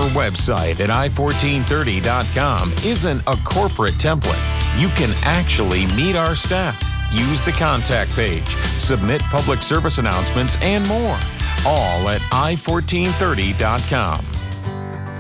Our website at i1430.com isn't a corporate template. You can actually meet our staff, use the contact page, submit public service announcements, and more. All at i1430.com.